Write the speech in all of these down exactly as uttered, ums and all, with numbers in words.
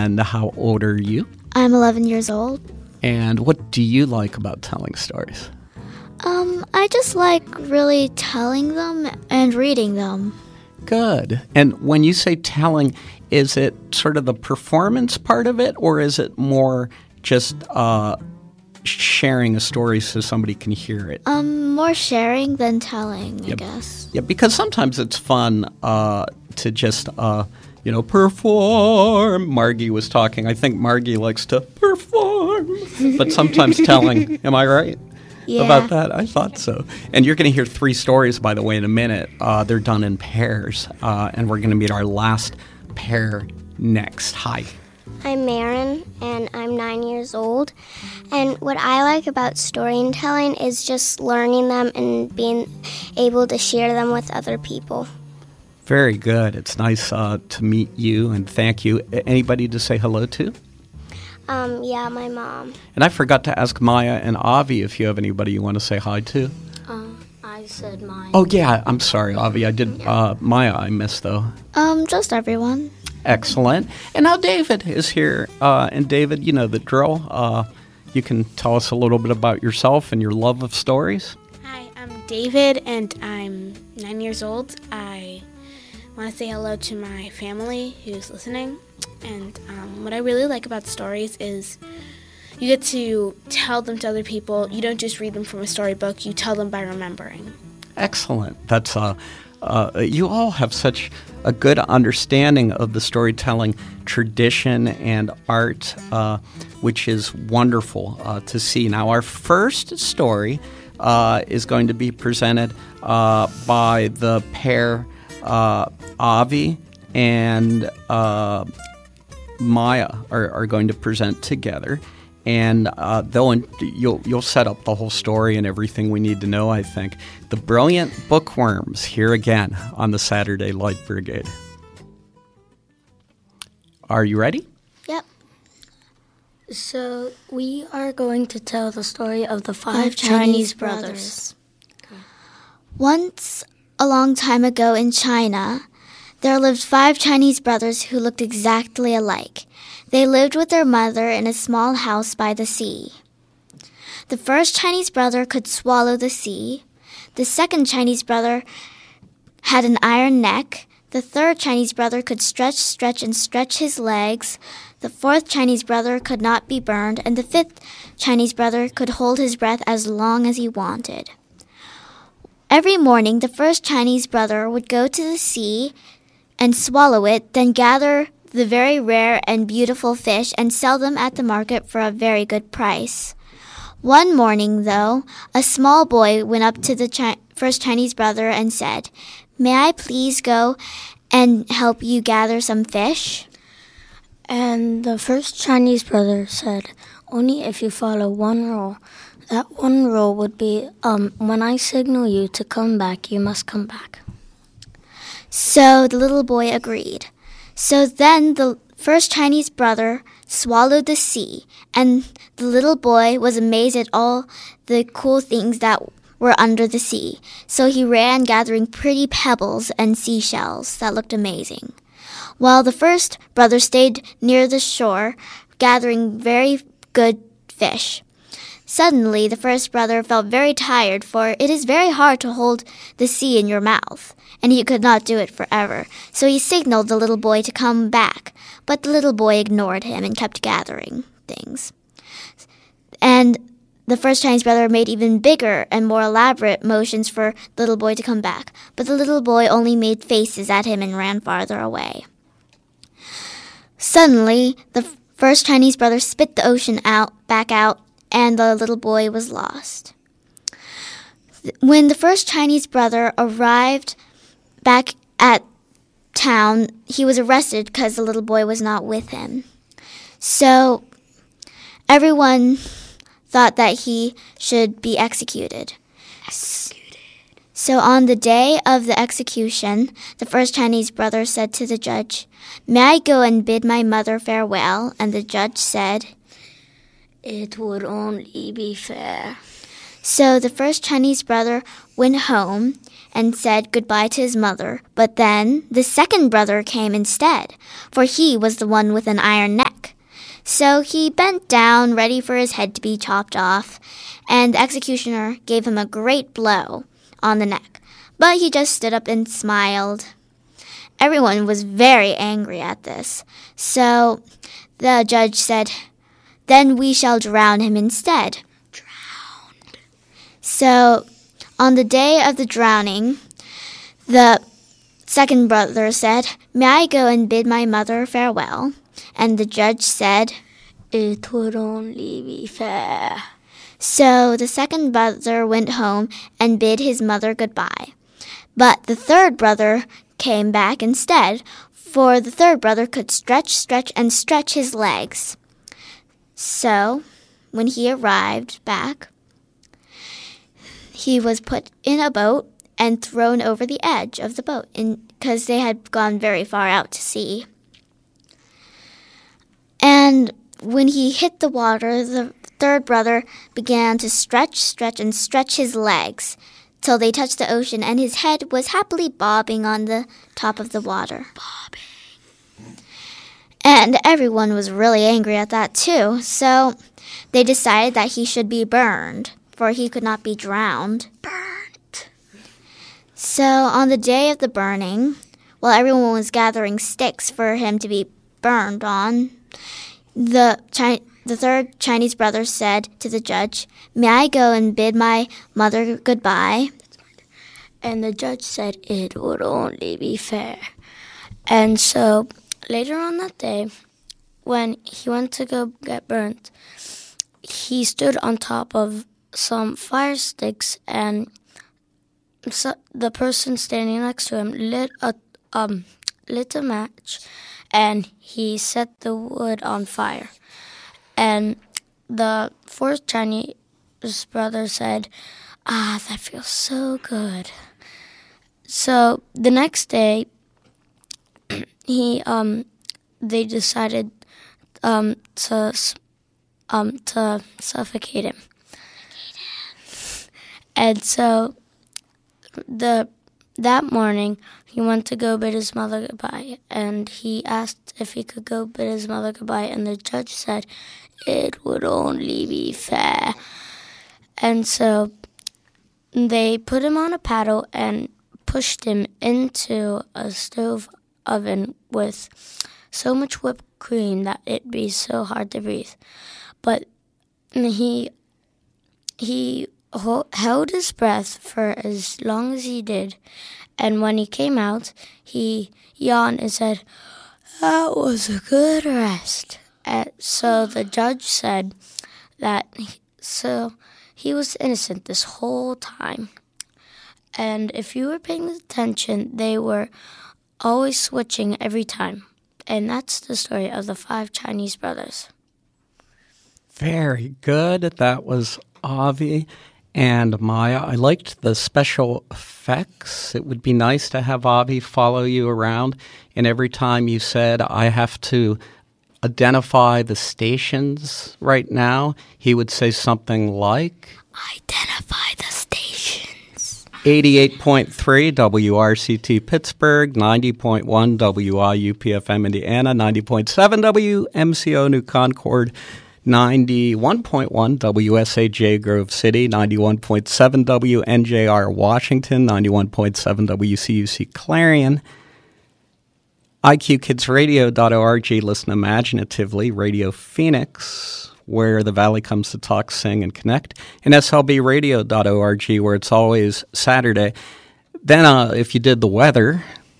And how old are you? I'm eleven years old. And what do you like about telling stories? Um, I just like really telling them and reading them. Good. And when you say telling, is it sort of the performance part of it, or is it more just uh, sharing a story so somebody can hear it? Um, more sharing than telling, Yep. I guess. Yeah, because sometimes it's fun uh, to just, uh, you know, perform. Margie was talking. I think Margie likes to perform, but sometimes telling. Am I right? Yeah. About that? I thought so. And you're going to hear three stories, by the way, in a minute. Uh, they're done in pairs, uh, and we're going to meet our last pair next. Hi. I'm Marin, and I'm nine years old. And what I like about storytelling is just learning them and being able to share them with other people. Very good. It's nice uh, to meet you, and thank you. Anybody to say hello to? Um, yeah, my mom. And I forgot to ask Maya and Avi if you have anybody you want to say hi to. Um, I said mine. Oh, yeah. I'm sorry, Avi. I did. Uh, Maya, I missed, though. Um, just everyone. Excellent. And now David is here. Uh, and David, you know the drill. Uh, you can tell us a little bit about yourself and your love of stories. Hi, I'm David, and I'm nine years old. I want to say hello to my family who's listening. And um, what I really like about stories is you get to tell them to other people. You don't just read them from a storybook. You tell them by remembering. Excellent. That's uh, uh, you all have such a good understanding of the storytelling tradition and art, uh, which is wonderful uh, to see. Now, our first story uh, is going to be presented uh, by the pair uh, Avi and uh, Maya are, are going to present together, and uh, they'll you'll you'll set up the whole story and everything we need to know. I think the brilliant bookworms here again on the Saturday Light Brigade. Are you ready? Yep. So we are going to tell the story of the five, Five Chinese, Chinese brothers. brothers. Once, a long time ago in China, there lived five Chinese brothers who looked exactly alike. They lived with their mother in a small house by the sea. The first Chinese brother could swallow the sea. The second Chinese brother had an iron neck. The third Chinese brother could stretch, stretch, and stretch his legs. The fourth Chinese brother could not be burned. And the fifth Chinese brother could hold his breath as long as he wanted. Every morning, the first Chinese brother would go to the sea and swallow it, then gather the very rare and beautiful fish and sell them at the market for a very good price. One morning, though, a small boy went up to the chi- first Chinese brother and said, "May I please go and help you gather some fish?" And the first Chinese brother said, "Only if you follow one rule. That one rule would be, um, when I signal you to come back, you must come back." So the little boy agreed. So then the first Chinese brother swallowed the sea, and the little boy was amazed at all the cool things that were under the sea. So he ran gathering pretty pebbles and seashells that looked amazing, while the first brother stayed near the shore gathering very good fish. Suddenly, the first brother felt very tired, for it is very hard to hold the sea in your mouth, and he could not do it forever. So he signaled the little boy to come back, but the little boy ignored him and kept gathering things. And the first Chinese brother made even bigger and more elaborate motions for the little boy to come back, but the little boy only made faces at him and ran farther away. Suddenly, the first Chinese brother spit the ocean out, back out, and the little boy was lost. When the first Chinese brother arrived back at town, he was arrested because the little boy was not with him. So everyone thought that he should be executed. Executed. So on the day of the execution, the first Chinese brother said to the judge, "May I go and bid my mother farewell?" And the judge said, "It would only be fair." So the first Chinese brother went home and said goodbye to his mother. But then the second brother came instead, for he was the one with an iron neck. So he bent down, ready for his head to be chopped off, and the executioner gave him a great blow on the neck. But he just stood up and smiled. Everyone was very angry at this. So the judge said, "Then we shall drown him instead." Drowned. So on the day of the drowning, the second brother said, "May I go and bid my mother farewell?" And the judge said, "It would only be fair." So the second brother went home and bid his mother goodbye. But the third brother came back instead, for the third brother could stretch, stretch, and stretch his legs. So when he arrived back, he was put in a boat and thrown over the edge of the boat because they had gone very far out to sea. And when he hit the water, the third brother began to stretch, stretch, and stretch his legs till they touched the ocean, and his head was happily bobbing on the top of the water. Bobbing. And everyone was really angry at that too, so they decided that he should be burned, for he could not be drowned. Burnt. So on the day of the burning, while everyone was gathering sticks for him to be burned on, the Chi- the third Chinese brother said to the judge, "May I go and bid my mother goodbye?" And the judge said it would only be fair. And so later on that day, when he went to go get burnt, he stood on top of some fire sticks, and so the person standing next to him lit a um lit a match, and he set the wood on fire. And the fourth Chinese brother said, "Ah, that feels so good." So the next day, he um they decided um to um to suffocate him. And so the that morning, he went to go bid his mother goodbye, and he asked if he could go bid his mother goodbye, and the judge said it would only be fair. And so they put him on a paddle and pushed him into a stove oven with so much whipped cream that it'd be so hard to breathe. But he he held his breath for as long as he did, and when he came out, he yawned and said, "That was a good rest." And so the judge said that he, so he was innocent this whole time. And if you were paying attention, they were always switching every time. And that's the story of the five Chinese brothers. Very good. That was Avi and Maya. I liked the special effects. It would be nice to have Avi follow you around, and every time you said, "I have to identify the stations right now," he would say something like, "Identify the stations." eighty-eight point three W R C T Pittsburgh, ninety point one W I U P F M Indiana, ninety point seven W M C O New Concord, ninety-one point one W S A J Grove City, ninety-one point seven W N J R Washington, ninety-one point seven W C U C Clarion, I Q Kids Radio dot org, listen imaginatively, Radio Phoenix, where the Valley comes to talk, sing, and connect, and S L B Radio dot org, where it's always Saturday. Then uh, if you did the weather,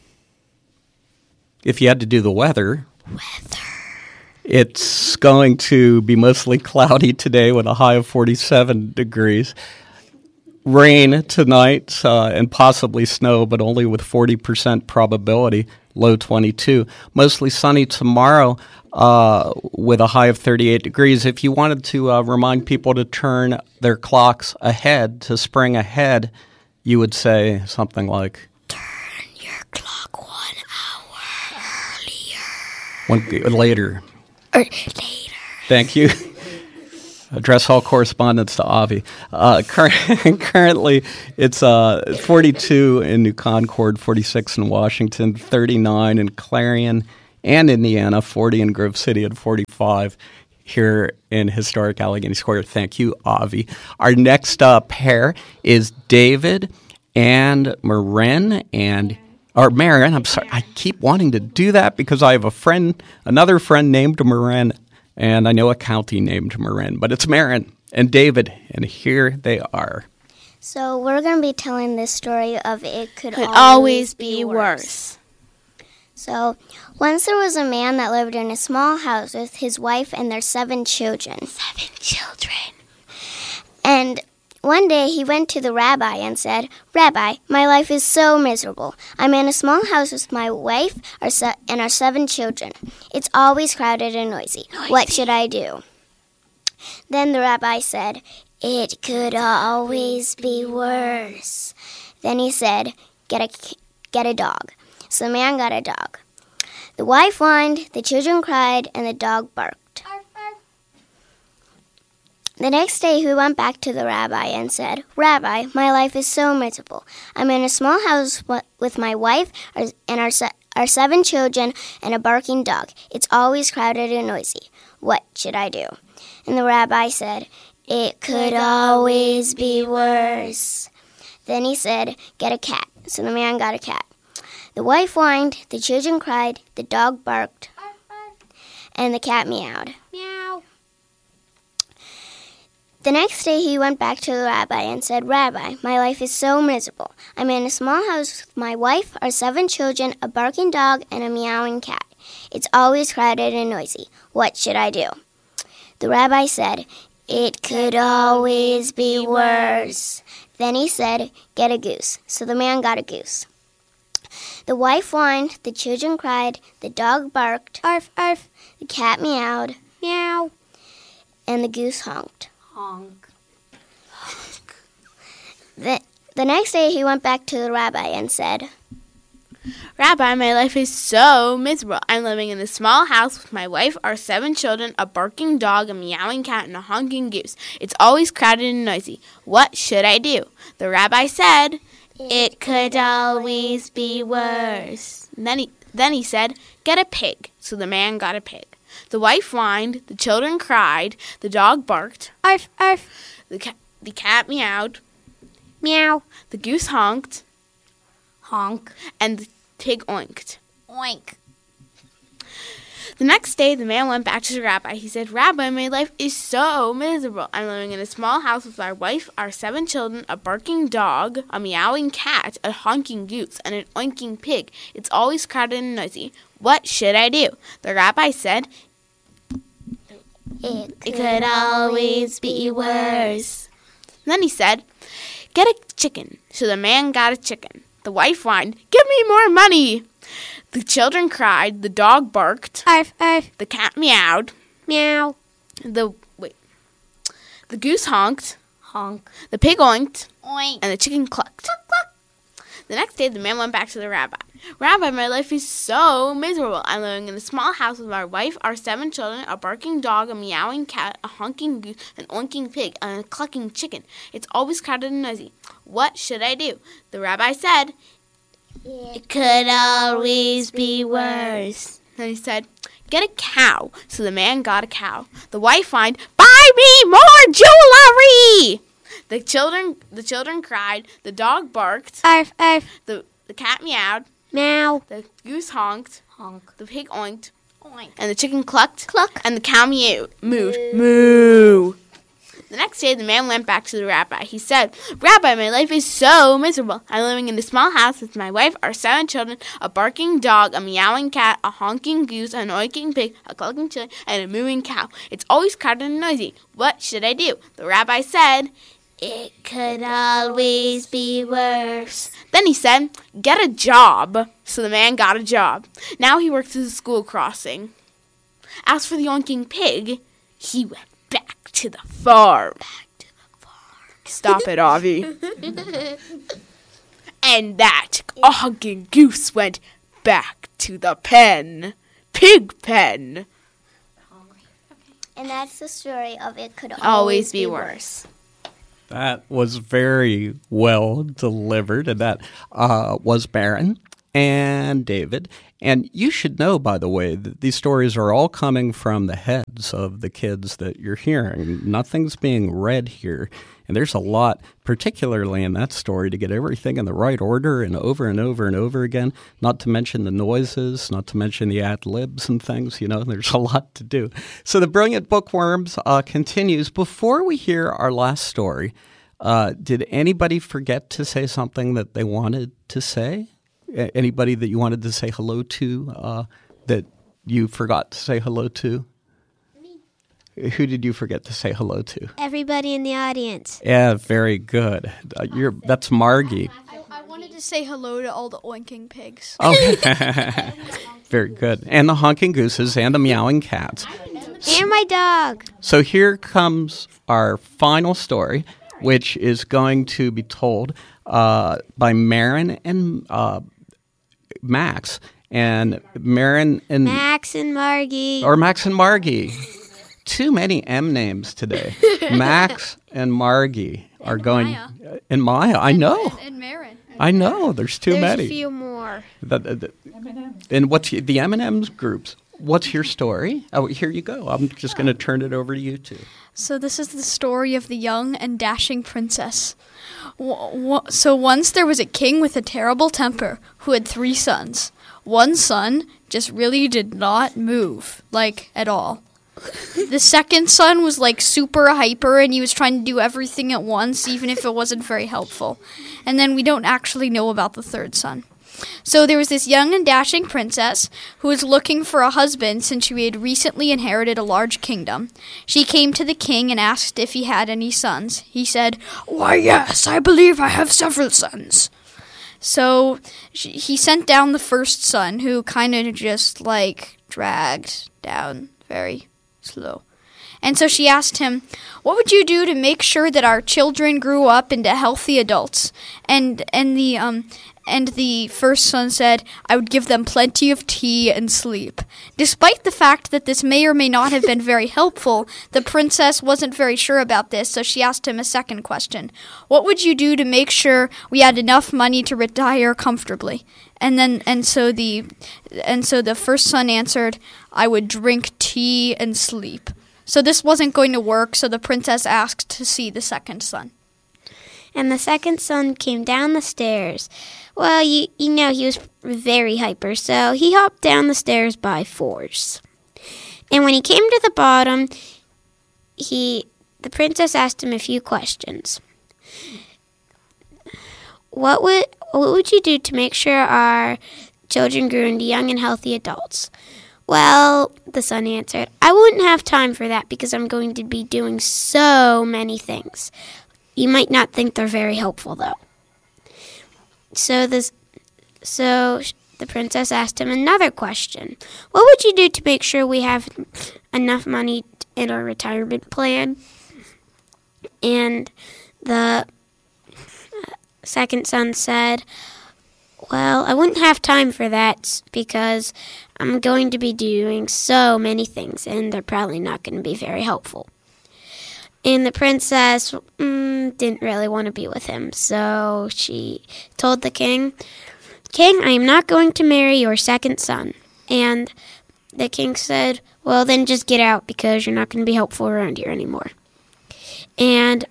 if you had to do the weather, weather. It's going to be mostly cloudy today with a high of forty-seven degrees. Rain tonight uh, and possibly snow, but only with forty percent probability, low twenty-two. Mostly sunny tomorrow uh, with a high of thirty-eight degrees. If you wanted to uh, remind people to turn their clocks ahead, to spring ahead, you would say something like, "Turn your clock one hour earlier." One, later. Or later. Thank you. Address all correspondence to Avi. Uh, cur- currently, it's uh, forty-two in New Concord, forty-six in Washington, thirty-nine in Clarion and Indiana, forty in Grove City, and forty-five here in historic Allegheny Square. Thank you, Avi. Our next uh, pair is David and Marin, and or Marin. I'm sorry, I keep wanting to do that because I have a friend, another friend named Marin, and I know a county named Marin, but it's Marin and David, and here they are. So we're going to be telling this story of It Could, Could Always, always be Be worse. worse. So, once there was a man that lived in a small house with his wife and their seven children. Seven children. And one day he went to the rabbi and said, "Rabbi, my life is so miserable. I'm in a small house with my wife our se- and our seven children. It's always crowded and noisy. noisy. What should I do?" Then the rabbi said, "It could always be worse." Then he said, "Get a, get a dog." So the man got a dog. The wife whined, the children cried, and the dog barked. The next day he went back to the rabbi and said, "Rabbi, my life is so miserable. I'm in a small house with my wife and our, se- our seven children and a barking dog. It's always crowded and noisy. What should I do?" And the rabbi said, "It could always be worse." Then he said, "Get a cat." So the man got a cat. The wife whined, the children cried, the dog barked, and the cat meowed. Meow. The next day he went back to the rabbi and said, "Rabbi, my life is so miserable. I'm in a small house with my wife, our seven children, a barking dog, and a meowing cat. It's always crowded and noisy. What should I do?" The rabbi said, "It could always be worse." Then he said, "Get a goose." So the man got a goose. The wife whined, the children cried, the dog barked, Arf, arf. the cat meowed, Meow. and the goose honked. Honk. The, the next day he went back to the rabbi and said, Rabbi, my life is so miserable. I'm living in a small house with my wife, our seven children, a barking dog, a meowing cat, and a honking goose. It's always crowded and noisy. What should I do? The rabbi said, "It could always be worse." Then he, then he said, "Get a pig." So the man got a pig. The wife whined, the children cried, the dog barked, "Arf, arf." the cat, the cat meowed, Meow. the goose honked, Honk. and the pig oinked. Oink. The next day, the man went back to the rabbi. He said, "Rabbi, my life is so miserable. I'm living in a small house with our wife, our seven children, a barking dog, a meowing cat, a honking goose, and an oinking pig. It's always crowded and noisy. What should I do?" The rabbi said, It "It could always be worse." Then he said, "Get a chicken." So the man got a chicken. The wife whined, "Give me more money." The children cried, the dog barked, Arf, arf. the cat meowed, Meow. the wait, the goose honked, Honk. the pig oinked, Oink. and the chicken clucked. The next day, the man went back to the rabbi. "Rabbi, my life is so miserable. I'm living in a small house with my wife, our seven children, a barking dog, a meowing cat, a honking goose, an oinking pig, and a clucking chicken. It's always crowded and noisy. What should I do?" The rabbi said, "It could always be worse." Then he said, "Get a cow." So the man got a cow. The wife whined, "Buy me more jewelry!" The children, the children cried. The dog barked. Arf, arf. The the cat meowed. Meow. The goose honked. Honk. The pig oinked. Oink. And the chicken clucked. Cluck. And the cow meowed. Mooed. Moo. The next day, the man went back to the rabbi. He said, "Rabbi, my life is so miserable. I'm living in a small house with my wife, our seven children, a barking dog, a meowing cat, a honking goose, an oinking pig, a clucking chicken, and a mooing cow. It's always crowded and noisy. What should I do?" The rabbi said, "It could always be worse." Then he said, "Get a job." So the man got a job. Now he works at a school crossing. As for the oinking pig, he went back to the farm. Back to the farm. Stop it, Avi. And that honking goose went back to the pen. Pig pen. And that's the story of It Could Always, Always be worse. That was very well delivered, and that uh, was Baron. and David. And you should know, by the way, that these stories are all coming from the heads of the kids that you're hearing. Nothing's being read here. And there's a lot, particularly in that story, to get everything in the right order and over and over and over again, not to mention the noises, not to mention the ad-libs and things. You know, there's a lot to do. So the Brilliant Bookworms uh, continues. Before we hear our last story, uh, did anybody forget to say something that they wanted to say? Anybody that you wanted to say hello to uh, that you forgot to say hello to? Me. Who did you forget to say hello to? Everybody in the audience. Yeah, very good. Uh, you're that's Margie. I, I wanted to say hello to all the oinking pigs. Okay. Very good. And the honking gooses and the meowing cats. And my dog. So here comes our final story, which is going to be told uh, by Marin and uh, Max. And Marin and... Max and Margie. Or Max and Margie. Too many M names today. Max and Margie are and going... Maya. Uh, and Maya, I know. And, and Marin. I know. There's too There's many. There's a few more. The, the, the, and what's the M and M's groups? What's your story? Oh, here you go. I'm just going to turn it over to you two. So this is the story of the young and dashing princess. W- w- so once there was a king with a terrible temper who had three sons. One son just really did not move, like, at all. The second son was, like, super hyper, and he was trying to do everything at once, even if it wasn't very helpful. And then we don't actually know about the third son. So there was this young and dashing princess who was looking for a husband since she had recently inherited a large kingdom. She came to the king and asked if he had any sons. He said, "Why, yes, I believe I have several sons." So she, he sent down the first son, who kind of just, like, dragged down very slow. And so she asked him, "What would you do to make sure that our children grew up into healthy adults?" And and the um and the first son said, "I would give them plenty of tea and sleep." Despite the fact that this may or may not have been very helpful, the princess wasn't very sure about this, so she asked him a second question. "What would you do to make sure we had enough money to retire comfortably?" And then and so the and so the first son answered, "I would drink tea and sleep." So this wasn't going to work, so the princess asked to see the second son. And the second son came down the stairs. Well, you, you know, he was very hyper, so he hopped down the stairs by force. And when he came to the bottom, he the princess asked him a few questions. What would what would you do to make sure our children grew into young and healthy adults? Well, the son answered, "I wouldn't have time for that because I'm going to be doing so many things. You might not think they're very helpful, though." So this, so the princess asked him another question. "What would you do to make sure we have enough money in our retirement plan?" And the second son said, "Well, I wouldn't have time for that because I'm going to be doing so many things, and they're probably not going to be very helpful." And the princess mm, didn't really want to be with him, so she told the king, "King, I am not going to marry your second son." And the king said, "Well, then just get out because you're not going to be helpful around here anymore." And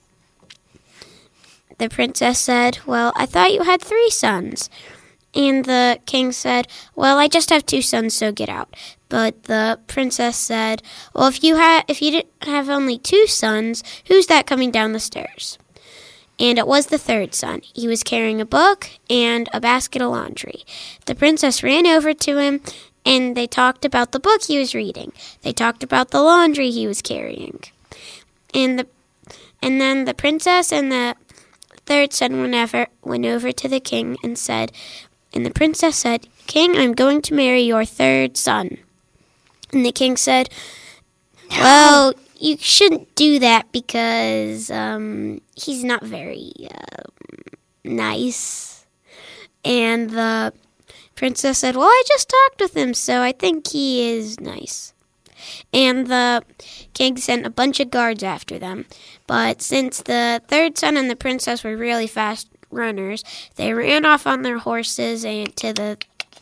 the princess said, "Well, I thought you had three sons." And the king said, "Well, I just have two sons, so get out." But the princess said, "Well, if you ha- if you have only two sons, who's that coming down the stairs?" And it was the third son. He was carrying a book and a basket of laundry. The princess ran over to him, and they talked about the book he was reading. They talked about the laundry he was carrying. And the and then the princess and the third son went over, went over to the king and said, and the princess said, "King, I'm going to marry your third son." And the king said, "Well, you shouldn't do that because um, he's not very uh, nice." And the princess said, "Well, I just talked with him, so I think he is nice." And the king sent a bunch of guards after them. But since the third son and the princess were really fast runners. They ran off on their horses and to the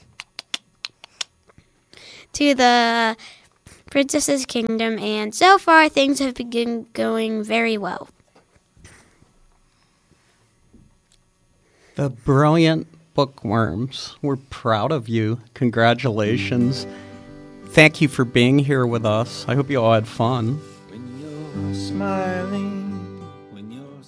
to the princess's kingdom, and so far things have been going very well. The brilliant bookworms. We're proud of you. Congratulations. Thank you for being here with us. I hope you all had fun. When you're smiling, when you're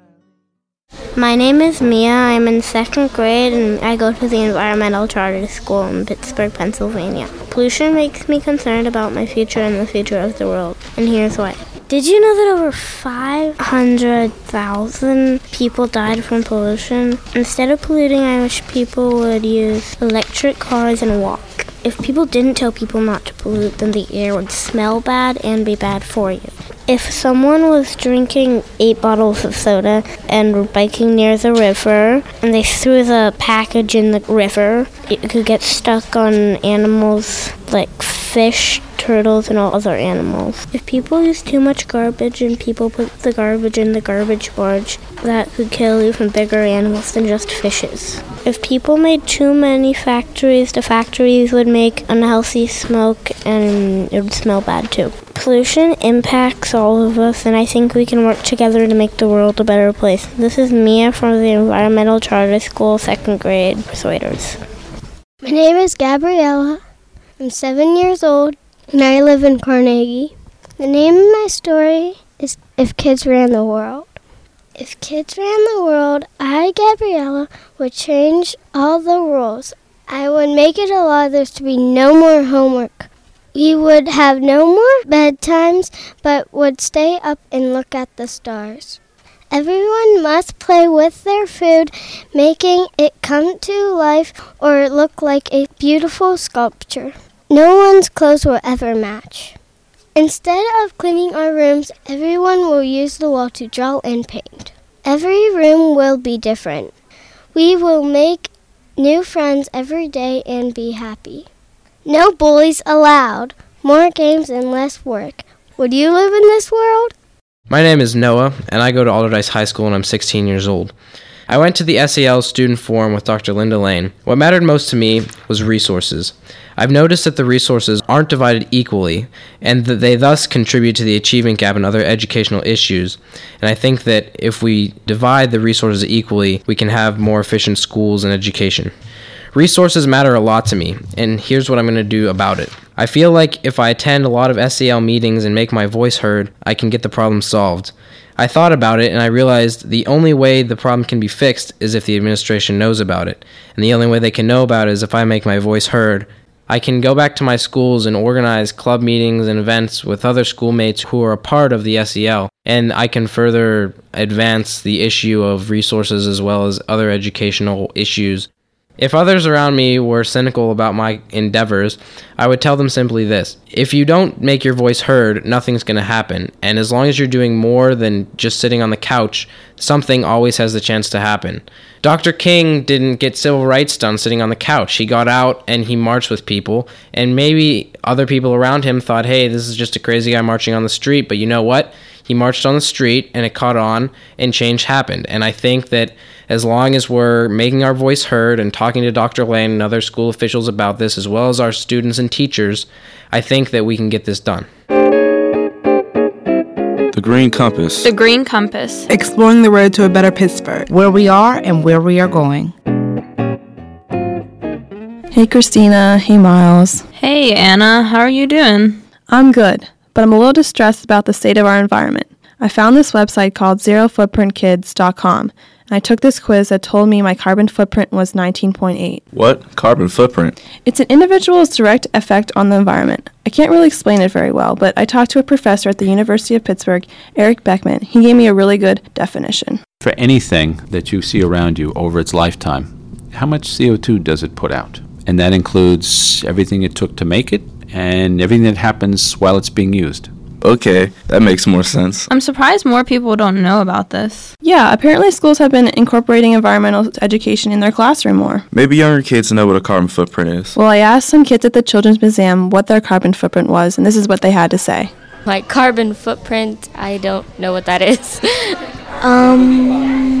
smiling. My name is Mia. I'm in second grade and I go to the Environmental Charter School in Pittsburgh, Pennsylvania. Pollution makes me concerned about my future and the future of the world, and here's why. Did you know that over five hundred thousand people died from pollution? Instead of polluting, I wish people would use electric cars and walk. If people didn't tell people not to pollute, then the air would smell bad and be bad for you. If someone was drinking eight bottles of soda and biking near the river, and they threw the package in the river, it could get stuck on animals like fish, turtles, and all other animals. If people use too much garbage and people put the garbage in the garbage barge, that could kill even bigger animals than just fishes. If people made too many factories, the factories would make unhealthy smoke and it would smell bad too. Pollution impacts all of us, and I think we can work together to make the world a better place. This is Mia from the Environmental Charter School, second grade, Persuaders. My name is Gabriella. I'm seven years old, and I live in Carnegie. The name of my story is If Kids Ran the World. If kids ran the world, I, Gabriella, would change all the rules. I would make it allow there to be no more homework. We would have no more bedtimes, but would stay up and look at the stars. Everyone must play with their food, making it come to life or look like a beautiful sculpture. No one's clothes will ever match. Instead of cleaning our rooms, everyone will use the wall to draw and paint. Every room will be different. We will make new friends every day and be happy. No bullies allowed. More games and less work. Would you live in this world? My name is Noah, and I go to Alderdice High School, and I'm sixteen years old. I went to the S E L Student Forum with Doctor Linda Lane. What mattered most to me was resources. I've noticed that the resources aren't divided equally, and that they thus contribute to the achievement gap and other educational issues. And I think that if we divide the resources equally, we can have more efficient schools and education. Resources matter a lot to me, and here's what I'm going to do about it. I feel like if I attend a lot of S E L meetings and make my voice heard, I can get the problem solved. I thought about it, and I realized the only way the problem can be fixed is if the administration knows about it. And the only way they can know about it is if I make my voice heard. I can go back to my schools and organize club meetings and events with other schoolmates who are a part of the S E L, and I can further advance the issue of resources as well as other educational issues. If others around me were cynical about my endeavors, I would tell them simply this. If you don't make your voice heard, nothing's going to happen. And as long as you're doing more than just sitting on the couch, something always has the chance to happen. Doctor King didn't get civil rights done sitting on the couch. He got out and he marched with people. And maybe other people around him thought, hey, this is just a crazy guy marching on the street. But you know what? He marched on the street and it caught on and change happened. And I think that as long as we're making our voice heard and talking to Doctor Lane and other school officials about this, as well as our students and teachers, I think that we can get this done. The Green Compass. The Green Compass. Exploring the road to a better Pittsburgh. Where we are and where we are going. Hey, Christina. Hey, Miles. Hey, Anna. How are you doing? I'm good, but I'm a little distressed about the state of our environment. I found this website called zero footprint kids dot com, and I took this quiz that told me my carbon footprint was nineteen point eight. What? Carbon footprint? It's an individual's direct effect on the environment. I can't really explain it very well, but I talked to a professor at the University of Pittsburgh, Eric Beckman. He gave me a really good definition. For anything that you see around you over its lifetime, how much C O two does it put out? And that includes everything it took to make it and everything that happens while it's being used. Okay, that makes more sense. I'm surprised more people don't know about this. Yeah, apparently schools have been incorporating environmental education in their classroom more. Maybe younger kids know what a carbon footprint is. Well, I asked some kids at the Children's Museum what their carbon footprint was, and this is what they had to say. My carbon footprint, I don't know what that is. um,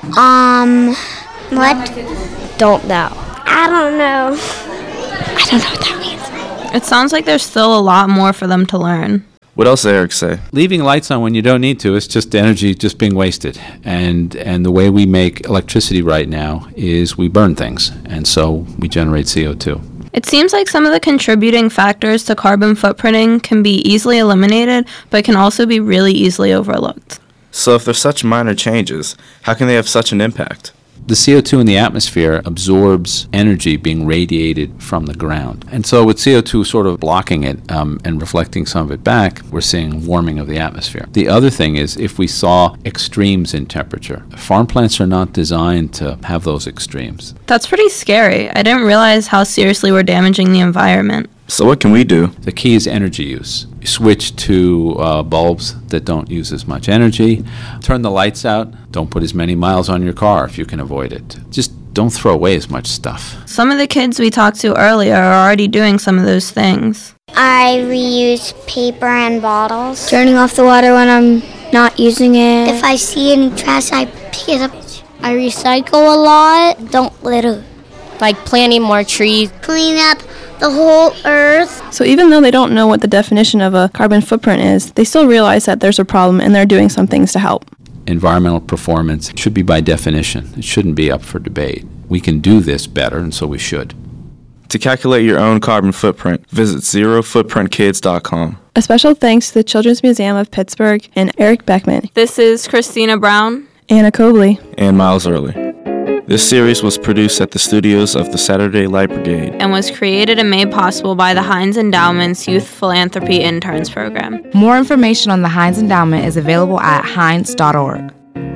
Um, what? Don't know. I don't know. I don't know what that means. It sounds like there's still a lot more for them to learn. What else did Eric say? Leaving lights on when you don't need to is just energy just being wasted. And and the way we make electricity right now is we burn things, and so we generate C O two. It seems like some of the contributing factors to carbon footprinting can be easily eliminated, but can also be really easily overlooked. So if there's such minor changes, how can they have such an impact? The C O two in the atmosphere absorbs energy being radiated from the ground. And so with C O two sort of blocking it um, and reflecting some of it back, we're seeing warming of the atmosphere. The other thing is if we saw extremes in temperature, farm plants are not designed to have those extremes. That's pretty scary. I didn't realize how seriously we're damaging the environment. So what can we do? The key is energy use. You switch to uh, bulbs that don't use as much energy. Turn the lights out. Don't put as many miles on your car if you can avoid it. Just don't throw away as much stuff. Some of the kids we talked to earlier are already doing some of those things. I reuse paper and bottles. Turning off the water when I'm not using it. If I see any trash, I pick it up. I recycle a lot. Don't litter. Like planting more trees. Clean up the whole earth. So even though they don't know what the definition of a carbon footprint is, they still realize that there's a problem and they're doing some things to help. Environmental performance should be by definition. It shouldn't be up for debate. We can do this better, and so we should. To calculate your own carbon footprint, visit zero footprint kids dot com. A special thanks to the Children's Museum of Pittsburgh and Eric Beckman. This is Christina Brown, Anna Cobley, and Miles Early. This series was produced at the studios of the Saturday Light Brigade and was created and made possible by the Heinz Endowment's Youth Philanthropy Interns Program. More information on the Heinz Endowment is available at heinz dot org.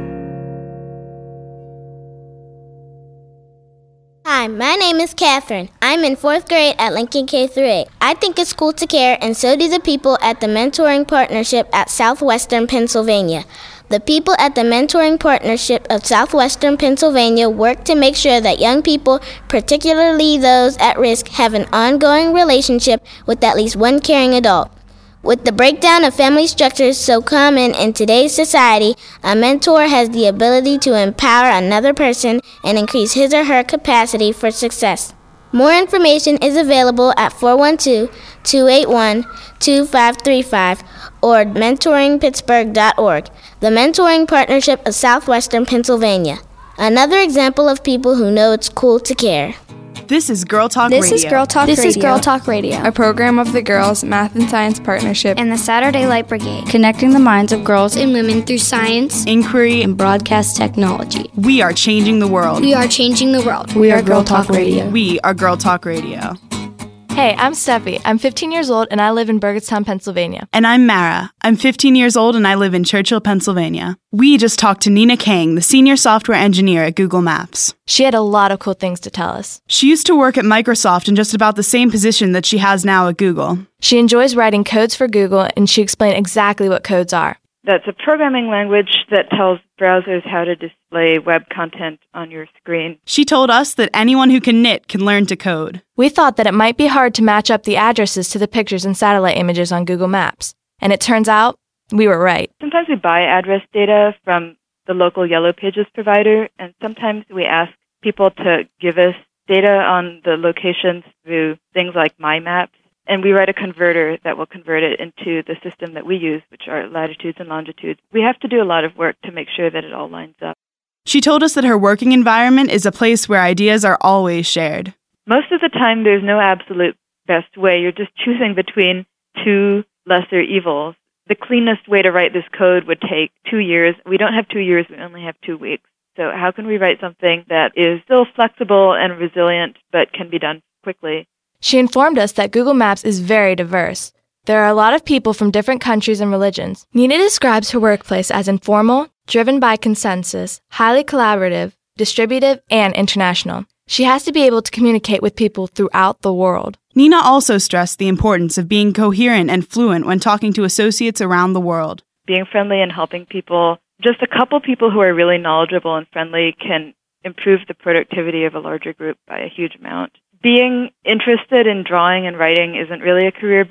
Hi, my name is Catherine. I'm in fourth grade at Lincoln K through eight. I think it's cool to care, and so do the people at the Mentoring Partnership at Southwestern Pennsylvania. The people at the Mentoring Partnership of Southwestern Pennsylvania work to make sure that young people, particularly those at risk, have an ongoing relationship with at least one caring adult. With the breakdown of family structures so common in today's society, a mentor has the ability to empower another person and increase his or her capacity for success. More information is available at four one two, two eight one, two five three five or mentoring pittsburgh dot org, the Mentoring Partnership of Southwestern Pennsylvania. Another example of people who know it's cool to care. This is Girl Talk this Radio. Is Girl Talk this Radio. is Girl Talk Radio, a program of the Girls Math and Science Partnership and the Saturday Light Brigade, connecting the minds of girls and women through science, inquiry, and broadcast technology. We are changing the world. We are changing the world. We, we are Girl Talk Radio. We are Girl Talk Radio. Hey, I'm Steffi. I'm fifteen years old and I live in Burgettstown, Pennsylvania. And I'm Mara. I'm fifteen years old and I live in Churchill, Pennsylvania. We just talked to Nina Kang, the senior software engineer at Google Maps. She had a lot of cool things to tell us. She used to work at Microsoft in just about the same position that she has now at Google. She enjoys writing codes for Google, and she explained exactly what codes are. That's a programming language that tells browsers how to display web content on your screen. She told us that anyone who can knit can learn to code. We thought that it might be hard to match up the addresses to the pictures and satellite images on Google Maps. And it turns out, we were right. Sometimes we buy address data from the local Yellow Pages provider, and sometimes we ask people to give us data on the locations through things like My Maps. And we write a converter that will convert it into the system that we use, which are latitudes and longitudes. We have to do a lot of work to make sure that it all lines up. She told us that her working environment is a place where ideas are always shared. Most of the time, there's no absolute best way. You're just choosing between two lesser evils. The cleanest way to write this code would take two years. We don't have two years, we only have two weeks. So how can we write something that is still flexible and resilient, but can be done quickly? She informed us that Google Maps is very diverse. There are a lot of people from different countries and religions. Nina describes her workplace as informal, driven by consensus, highly collaborative, distributive, and international. She has to be able to communicate with people throughout the world. Nina also stressed the importance of being coherent and fluent when talking to associates around the world. Being friendly and helping people, just a couple people who are really knowledgeable and friendly can improve the productivity of a larger group by a huge amount. Being interested in drawing and writing isn't really a career boost,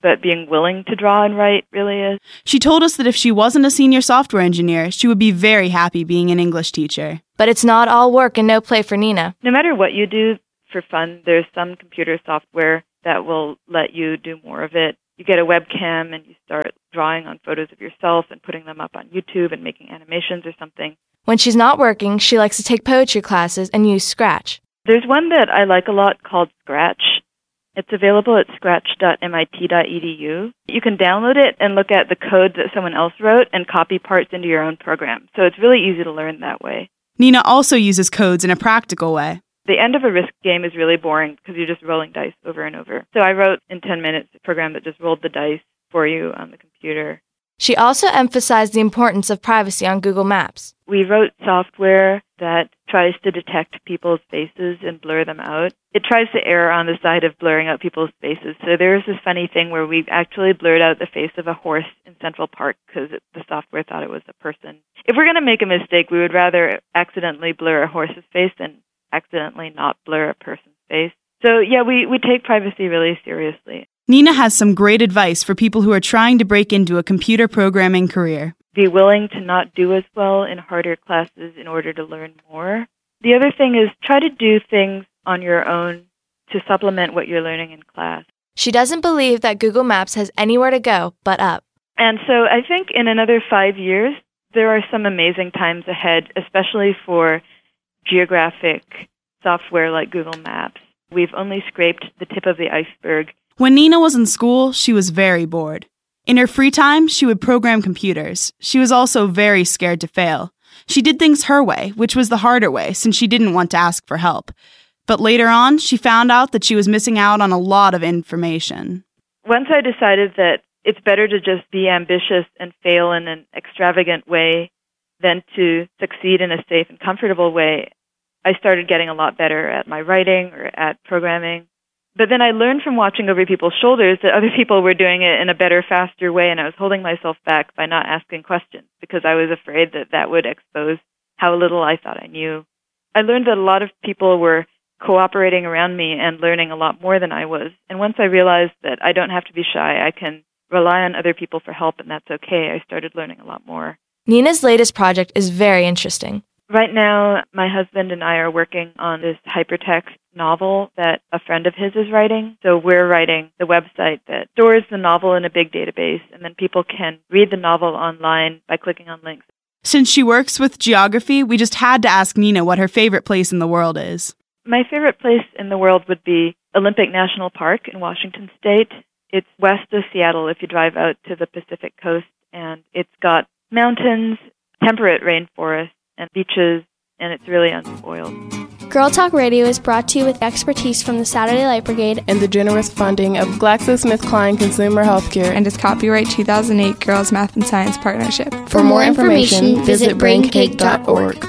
but being willing to draw and write really is. She told us that if she wasn't a senior software engineer, she would be very happy being an English teacher. But it's not all work and no play for Nina. No matter what you do for fun, there's some computer software that will let you do more of it. You get a webcam and you start drawing on photos of yourself and putting them up on YouTube and making animations or something. When she's not working, she likes to take poetry classes and use Scratch. There's one that I like a lot called Scratch. It's available at scratch dot M I T dot E D U. You can download it and look at the code that someone else wrote and copy parts into your own program. So it's really easy to learn that way. Nina also uses codes in a practical way. The end of a Risk game is really boring because you're just rolling dice over and over. So I wrote in ten minutes a program that just rolled the dice for you on the computer. She also emphasized the importance of privacy on Google Maps. We wrote software that tries to detect people's faces and blur them out. It tries to err on the side of blurring out people's faces. So there was this funny thing where we actually blurred out the face of a horse in Central Park because the software thought it was a person. If we're going to make a mistake, we would rather accidentally blur a horse's face than accidentally not blur a person's face. So yeah, we, we take privacy really seriously. Nina has some great advice for people who are trying to break into a computer programming career. Be willing to not do as well in harder classes in order to learn more. The other thing is try to do things on your own to supplement what you're learning in class. She doesn't believe that Google Maps has anywhere to go but up. And so I think in another five years, there are some amazing times ahead, especially for geographic software like Google Maps. We've only scraped the tip of the iceberg. When Nina was in school, she was very bored. In her free time, she would program computers. She was also very scared to fail. She did things her way, which was the harder way, since she didn't want to ask for help. But later on, she found out that she was missing out on a lot of information. Once I decided that it's better to just be ambitious and fail in an extravagant way than to succeed in a safe and comfortable way, I started getting a lot better at my writing or at programming. But then I learned from watching over people's shoulders that other people were doing it in a better, faster way, and I was holding myself back by not asking questions because I was afraid that that would expose how little I thought I knew. I learned that a lot of people were cooperating around me and learning a lot more than I was. And once I realized that I don't have to be shy, I can rely on other people for help, and that's okay, I started learning a lot more. Nina's latest project is very interesting. Right now, my husband and I are working on this hypertext novel that a friend of his is writing. So we're writing the website that stores the novel in a big database, and then people can read the novel online by clicking on links. Since she works with geography, we just had to ask Nina what her favorite place in the world is. My favorite place in the world would be Olympic National Park in Washington State. It's west of Seattle if you drive out to the Pacific coast, and it's got mountains, temperate rainforests, and beaches, and it's really unspoiled. Girl Talk Radio is brought to you with expertise from the Saturday Light Brigade and the generous funding of GlaxoSmithKline Consumer Healthcare and its copyright two thousand eight Girls Math and Science Partnership. For, For more information, information visit brain cake dot org.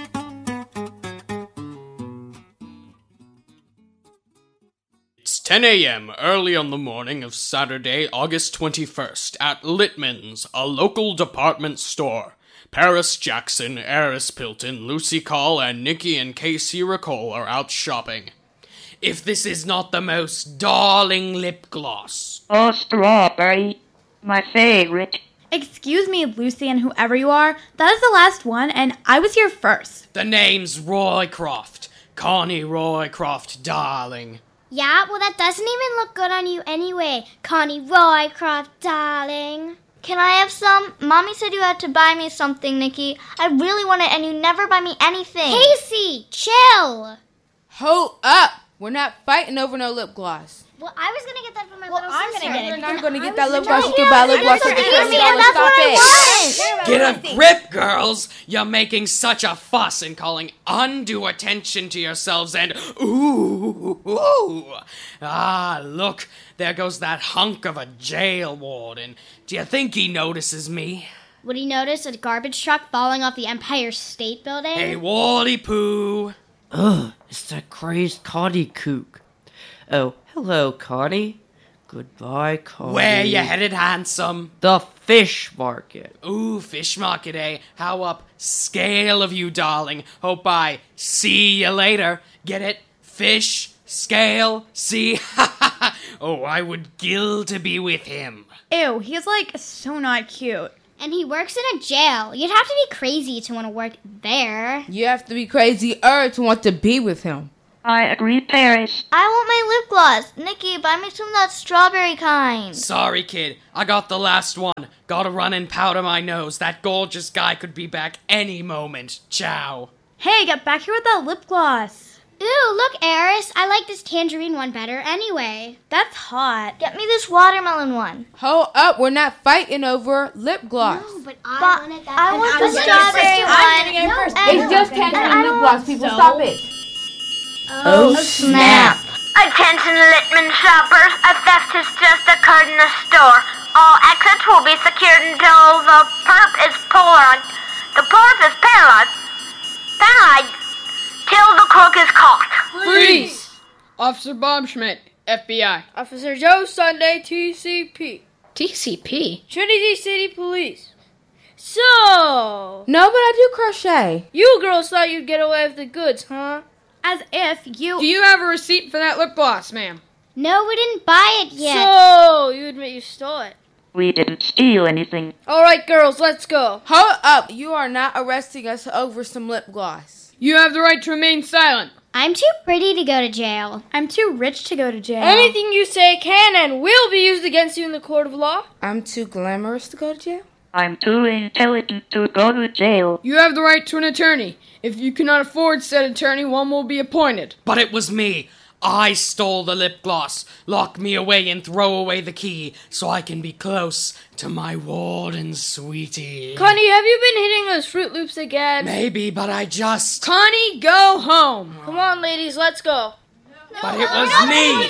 It's ten a.m. early on the morning of Saturday, August twenty-first, at Littman's, a local department store. Paris Jackson, Eris Pilton, Lucy Call, and Nikki and Casey Ricole are out shopping. If this is not the most darling lip gloss. Oh, strawberry. My favorite. Excuse me, Lucy and whoever you are. That is the last one, and I was here first. The name's Roycroft. Connie Roycroft, darling. Yeah, well that doesn't even look good on you anyway. Connie Roycroft, darling. Can I have some? Mommy said you had to buy me something, Nikki. I really want it, and you never buy me anything. Casey, chill. Hold up. We're not fighting over no lip gloss. Well, I was going to get that for my well, little I'm sister. I'm going to get it. You're not going to get I that lip gloss. No, You can buy lip gloss. Excuse me, and that's what I want. Get a grip, girls. You're making such a fuss and calling undue attention to yourselves and ooh, ooh. Ah, look. There goes that hunk of a jail warden. Do you think he notices me? Would he notice a garbage truck falling off the Empire State Building? Hey, Wally Poo. Ugh, it's that crazed Connie kook. Oh, hello, Connie. Goodbye, Connie. Where you headed, handsome? The fish market. Ooh, fish market, eh? How up scale of you, darling. Hope I see you later. Get it? Fish, scale, see? Ha ha ha! Oh, I would gill to be with him. Ew, he's like so not cute. And he works in a jail. You'd have to be crazy to want to work there. You have to be crazy-er to want to be with him. I agree, Paris. I want my lip gloss. Nikki, buy me some of that strawberry kind. Sorry, kid. I got the last one. Gotta run and powder my nose. That gorgeous guy could be back any moment. Ciao. Hey, get back here with that lip gloss. Ooh, look, Eris. I like this tangerine one better anyway. That's hot. Get me this watermelon one. Hold up, we're not fighting over lip gloss. No, but I But wanted that. I want the was strawberry getting it one. I'm getting it No, first. and- It's just and I tangerine lip don't gloss, want people. so. Stop it. Oh, snap. Attention Litman shoppers, a theft has just occurred in the store. All exits will be secured until the perp is paralyzed. The perp is paralyzed. Paralyzed till the crook is caught. Freeze! Officer Bob Schmidt, F B I. Officer Joe Sunday, T C P. T C P? Trinity City Police. So... No, but I do crochet. You girls thought you'd get away with the goods, huh? As if you... Do you have a receipt for that lip gloss, ma'am? No, we didn't buy it yet. So, you admit you stole it. We didn't steal anything. All right, girls, let's go. Hold up. You are not arresting us over some lip gloss. You have the right to remain silent. I'm too pretty to go to jail. I'm too rich to go to jail. Anything you say can and will be used against you in the court of law. I'm too glamorous to go to jail. I'm too intelligent to go to jail. You have the right to an attorney. If you cannot afford said attorney, one will be appointed. But it was me. I stole the lip gloss. Lock me away and throw away the key so I can be close to my warden, sweetie. Connie, have you been hitting those Fruit Loops again? Maybe, but I just... Connie, go home. Come on, ladies, let's go. But it was me.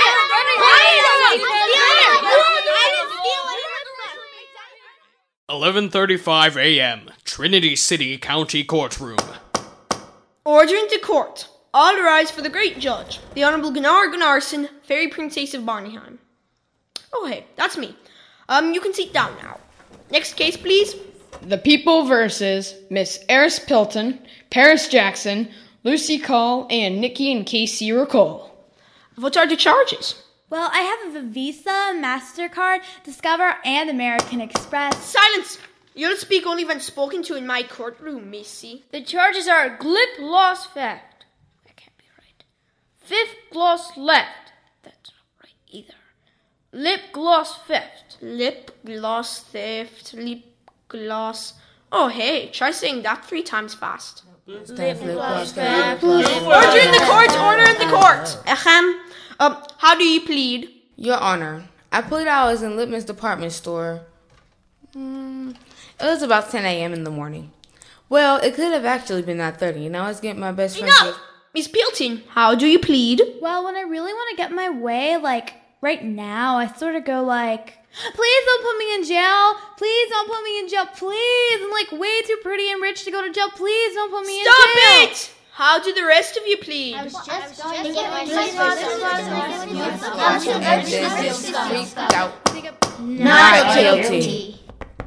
eleven thirty-five a.m. Trinity City County Courtroom. Order into court. All rise for the great judge, the Honorable Gunnar Gunnarsson, Fairy Princess of Barneyheim. Oh, hey, that's me. Um, you can sit down now. Next case, please. The People versus Miss Eris Pilton, Paris Jackson, Lucy Call, and Nikki and Casey Ricole. What are the charges? Well, I have a Visa, MasterCard, Discover, and American Express. Silence! You'll speak only when spoken to in my courtroom, Missy. The charges are lip gloss theft. That can't be right. Fifth gloss left. That's not right either. Lip gloss theft. Lip gloss theft. Lip gloss. Oh, hey, try saying that three times fast. Lip gloss theft. Order in the court! Order in the court! Ahem. Um, how do you plead? Your Honor, I plead I was in Lipman's department store. Mm, it was about ten a.m. in the morning. Well, it could have actually been nine thirty, and I was getting my best friend... Enough! Miss Pilton, how do you plead? Well, when I really want to get my way, like, right now, I sort of go like, please don't put me in jail. Please don't put me in jail. Please. I'm, like, way too pretty and rich to go to jail. Please don't put me Stop in jail. Stop it! How do the rest of you plead? I was just, I was just Not guilty.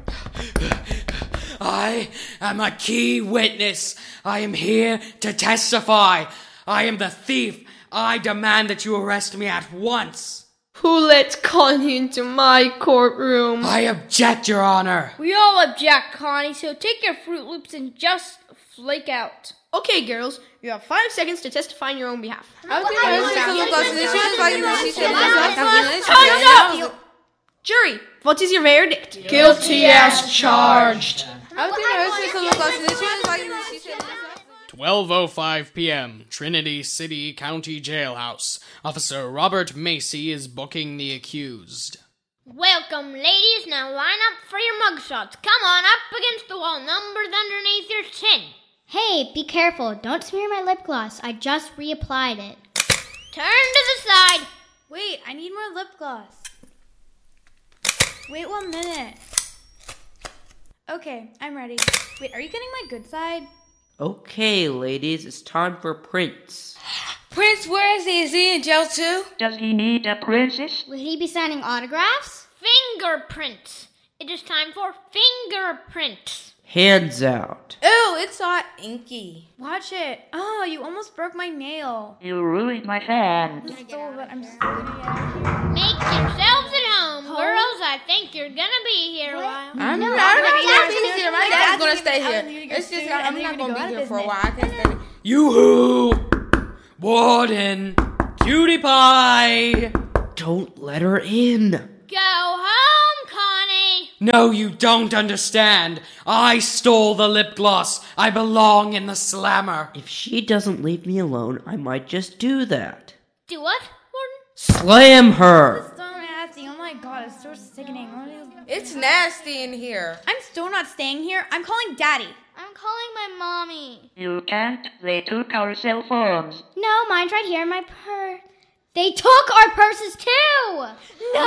I am a key witness. I am here to testify. I am the thief. I demand that you arrest me at once. Who let Connie into my courtroom? I object, Your Honor. We all object, Connie, so take your Fruit Loops and just flake out. Okay, girls, you have five seconds to testify on your own behalf. Time's up! Jury, what is your verdict? Guilty as charged. twelve oh five p.m. Trinity City County Jailhouse. Officer Robert Macy is booking the accused. Welcome, ladies. Now line up for your mugshots. Come on up against the wall. Numbers underneath your chin. Hey, be careful. Don't smear my lip gloss. I just reapplied it. Turn to the side. Wait, I need more lip gloss. Wait one minute. Okay, I'm ready. Wait, are you getting my good side? Okay, ladies, it's time for Prince. Prince, where is he? Is he in jail too? Does he need a princess? Will he be signing autographs? Fingerprints. It is time for fingerprints. Hands out. Ew, it's all inky. Watch it. Oh, you almost broke my nail. You ruined my fan. Stole, but I'm still gonna get out of here. Make yourselves at home, girls. I think you're gonna be here a while. I'm No, not I'm gonna not be gonna here. be My here. dad's I'm gonna leaving. stay I'm here. leaving to go It's just soon, I'm and then not you're gonna gonna be go here out for a of while. I can stay. Yoo-hoo! Warden! Cutie pie! Don't let her in. Go home, Connie. No, you don't understand. I stole the lip gloss. I belong in the slammer. If she doesn't leave me alone, I might just do that. Do what, Warden? Slam her! It's so nasty. Oh my god, it's so sickening. It's nasty in here. I'm still not staying here. I'm calling Daddy. I'm calling my mommy. You can't. They took our cell phones. No, mine's right here in my purse. They took our purses too! No!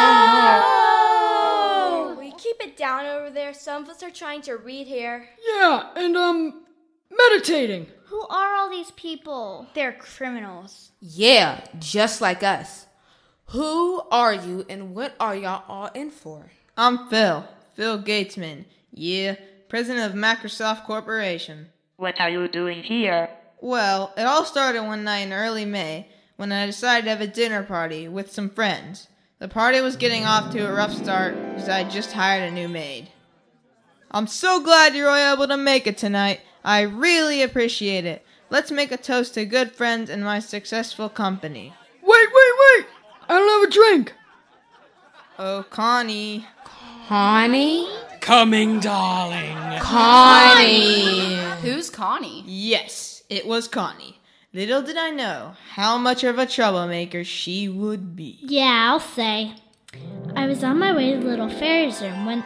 Will you keep it down over there? Some of us are trying to read here. Yeah, and, um, meditating. Who are all these people? They're criminals. Yeah, just like us. Who are you and what are y'all all in for? I'm Phil. Phil Gatesman. Yeah, president of Microsoft Corporation. What are you doing here? Well, it all started one night in early May when I decided to have a dinner party with some friends. The party was getting off to a rough start because I had just hired a new maid. I'm so glad you're all able to make it tonight. I really appreciate it. Let's make a toast to good friends and my successful company. Wait, wait, wait! I don't have a drink. Oh, Connie. Connie? Coming, darling. Connie. Who's Connie? Yes, it was Connie. Little did I know how much of a troublemaker she would be. Yeah, I'll say. I was on my way to the little fairies room when...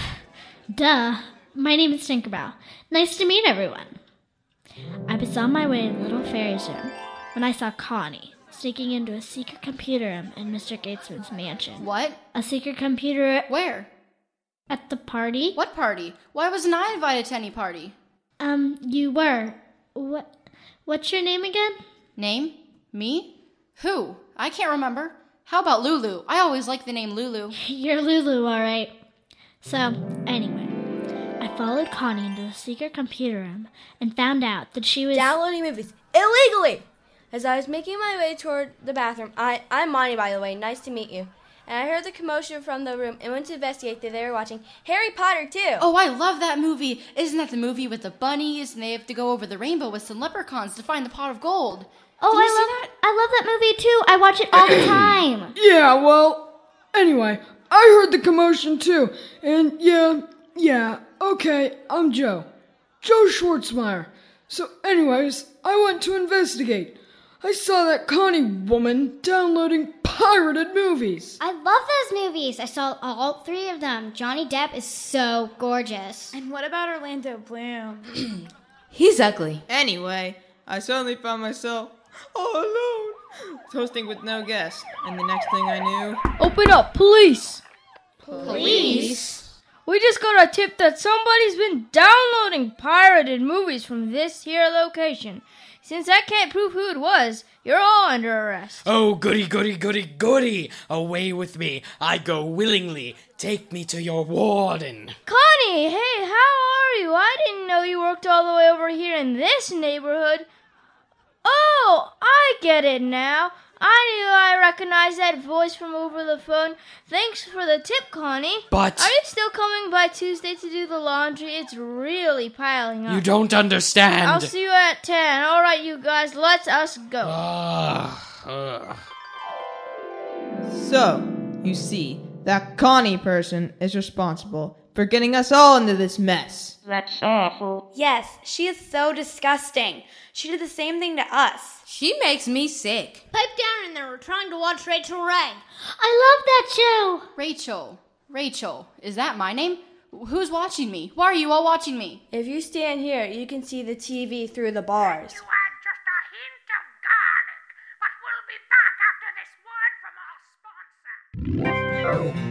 Duh. My name is Tinkerbell. Nice to meet everyone. I was on my way to the little fairies room when I saw Connie sneaking into a secret computer room in Mister Gatesman's mansion. What? A secret computer... Where? At the party. What party? Why wasn't I invited to any party? Um, you were. What? What's your name again? Name? Me? Who? I can't remember. How about Lulu? I always liked the name Lulu. You're Lulu, all right. So, anyway, I followed Connie into the secret computer room and found out that she was... Downloading movies illegally! As I was making my way toward the bathroom, I, I'm Monty, by the way. Nice to meet you. And I heard the commotion from the room and went to investigate that they were watching Harry Potter, too. Oh, I love that movie. Isn't that the movie with the bunnies and they have to go over the rainbow with some leprechauns to find the pot of gold? Oh, Did you I see love that? I love that movie, too. I watch it all the time. Yeah, well, anyway, I heard the commotion too. And yeah, yeah, okay, I'm Joe. Joe Schwartzmeyer. So anyways, I went to investigate. I saw that Connie woman downloading pirated movies. I love those movies. I saw all three of them. Johnny Depp is so gorgeous. And what about Orlando Bloom? He's ugly. Anyway, I suddenly found myself all alone, toasting with no guests. And the next thing I knew... Open up, police! Police? We just got a tip that somebody's been downloading pirated movies from this here location. Since I can't prove who it was, you're all under arrest. Oh, goody, goody, goody, goody. Away with me. I go willingly. Take me to your warden. Connie, hey, how are you? I didn't know you worked all the way over here in this neighborhood. Oh, I get it now. I knew I recognized that voice from over the phone. Thanks for the tip, Connie. But... Are you still coming by Tuesday to do the laundry? It's really piling up. You don't understand. I'll see you at ten. All right, you guys, let us go. Uh, uh. So, you see, that Connie person is responsible for getting us all into this mess. That's awful. Yes, she is so disgusting. She did the same thing to us. She makes me sick. Pipe down in there. We're trying to watch Rachel Ray. I love that show. Rachel. Rachel. Is that my name? Who's watching me? Why are you all watching me? If you stand here, you can see the T V through the bars. You add just a hint of garlic, but we'll be back after this word from our sponsor.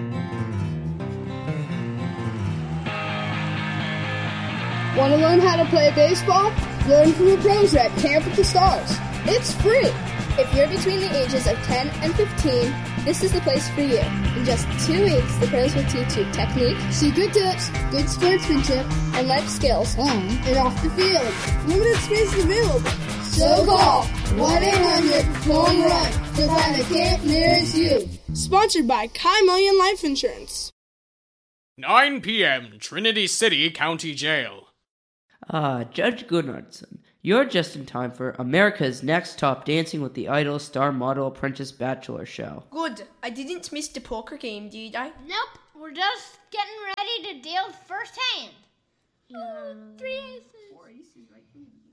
Want to learn how to play baseball? Learn from the pros at Camp with the Stars. It's free. If you're between the ages of ten and fifteen, this is the place for you. In just two weeks, the pros will teach you technique, secret tips, good sportsmanship, and life skills on and off the field. Limited spaces available. So call one eight hundred home run to find a camp nearest you. Sponsored by Kai Million Life Insurance. nine p.m. Trinity City County Jail. Ah, Judge Gunnarsson, you're just in time for America's Next Top Dancing with the Idol Star Model Apprentice Bachelor show. Good. I didn't miss the poker game, did I? Nope. We're just getting ready to deal firsthand. Oh, three aces. Four aces, right?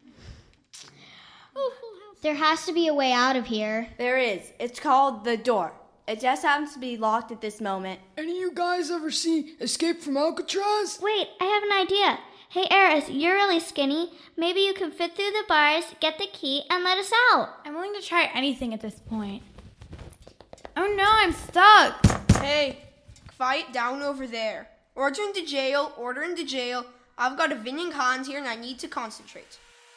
There has to be a way out of here. There is. It's called the door. It just happens to be locked at this moment. Any of you guys ever see Escape from Alcatraz? Wait, I have an idea. Hey, Eris, you're really skinny. Maybe you can fit through the bars, get the key, and let us out. I'm willing to try anything at this point. Oh no, I'm stuck. Hey, quiet down over there. Order into jail, order into jail. I've got a winning hand here and I need to concentrate.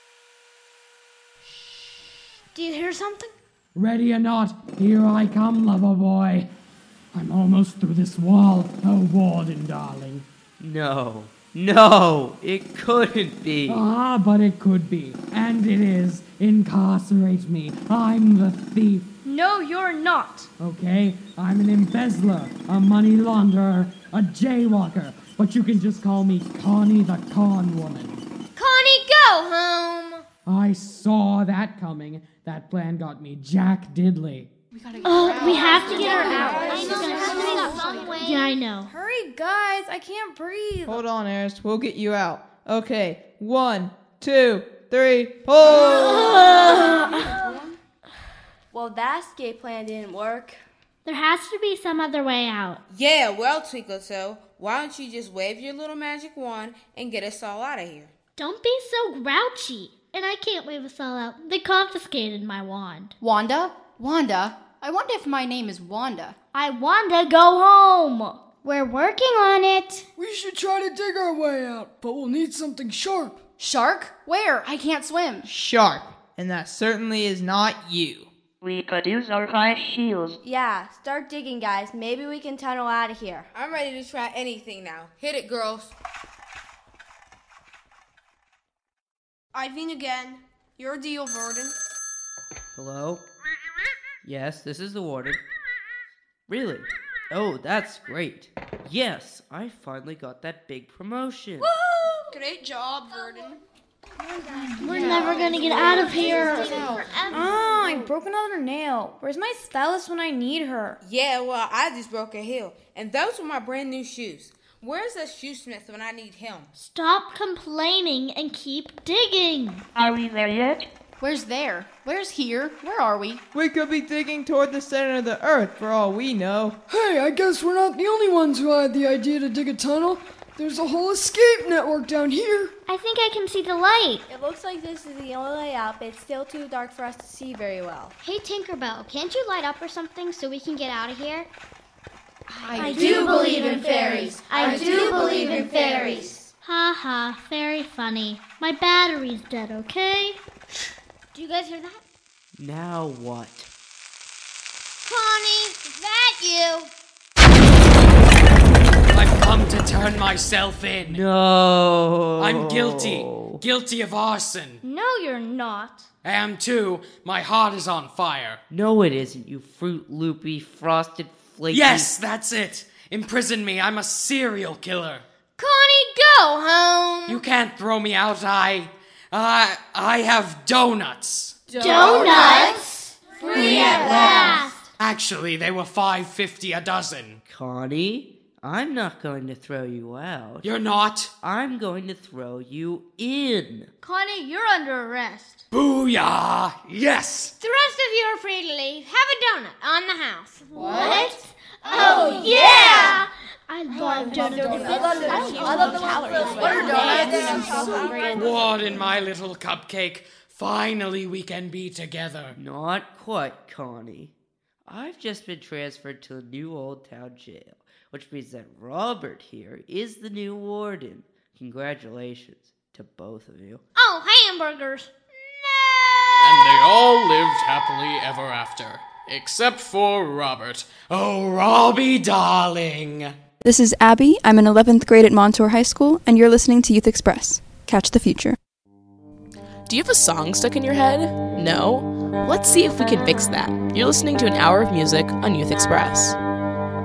Do you hear something? Ready or not, here I come, lover boy. I'm almost through this wall. Oh, Warden, darling. No, no, it couldn't be. Ah, but it could be. And it is. Incarcerate me. I'm the thief. No, you're not. Okay? I'm an embezzler, a money launderer, a jaywalker. But you can just call me Connie the Con Woman. Connie, go home! I saw that coming. That plan got me Jack Diddley. We gotta get oh, we have to get her out. I know. Some way. Yeah, I know. Hurry, guys. I can't breathe. Hold on, Eris. We'll get you out. Okay. One, two, three, pull! Well, that escape plan didn't work. There has to be some other way out. Yeah, well, Twinkle Toe, why don't you just wave your little magic wand and get us all out of here? Don't be so grouchy. And I can't wave us all out. They confiscated my wand. Wanda? Wanda? I wonder if my name is Wanda. I wanda go home. We're working on it. We should try to dig our way out, but we'll need something sharp. Shark? Where? I can't swim. Sharp. And that certainly is not you. We could use our high shields. Yeah, start digging, guys. Maybe we can tunnel out of here. I'm ready to try anything now. Hit it, girls. I win again. Your deal, Warden. Hello? Yes, this is the warden. Really? Oh, that's great. Yes, I finally got that big promotion. Woo! Great job, Warden. We're never gonna get out of here. Oh, I broke another nail. Where's my stylist when I need her? Yeah, well, I just broke a heel. And those were my brand new shoes. Where's the shoesmith when I need him? Stop complaining and keep digging. Are we there yet? Where's there? Where's here? Where are we? We could be digging toward the center of the earth for all we know. Hey, I guess we're not the only ones who had the idea to dig a tunnel. There's a whole escape network down here. I think I can see the light. It looks like this is the only way out, but it's still too dark for us to see very well. Hey, Tinkerbell, can't you light up or something so we can get out of here? I, I do believe in fairies. I do believe in fairies. Ha ha, very funny. My battery's dead, okay? Do you guys hear that? Now what? Connie, is that you? I've come to turn myself in. No. I'm guilty. Guilty of arson. No, you're not. I am too. My heart is on fire. No, it isn't, you Fruit Loopy, frosted flaky... Yes, that's it. Imprison me. I'm a serial killer. Connie, go home. You can't throw me out. I... I... I have donuts. Donuts? Free at last. Actually, they were five fifty a dozen. Connie, I'm not going to throw you out. You're not? I'm going to throw you in. Connie, you're under arrest. Booyah! Yes! The rest of you are free to leave. Have a donut on the house. What? Oh, yeah! I love donuts. I love calories. What are donuts? Warden, my little cupcake. Finally, we can be together. Not quite, Connie. I've just been transferred to the new Old Town Jail, which means that Robert here is the new warden. Congratulations to both of you. Oh, hamburgers. And they all lived happily ever after. Except for Robert. Oh, Robbie, darling. This is Abby. I'm in eleventh grade at Montour High School, and you're listening to Youth Express. Catch the future. Do you have a song stuck in your head? No? Let's see if we can fix that. You're listening to an hour of music on Youth Express.